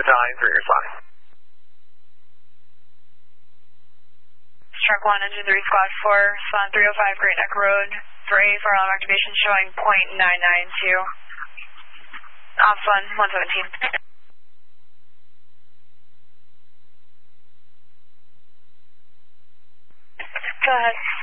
Battalion 3, responding. Truck 1, Engine 3, Squad 4, respond 305 Great Neck Road, 3 for alarm activation showing .992. Ops 1, 117. Go ahead.